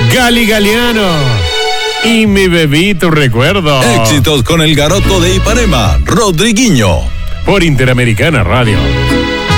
Gali Galiano y mi bebito recuerdo. Éxitos con el garoto de Ipanema, Rodriguinho. Por Interamericana Radio.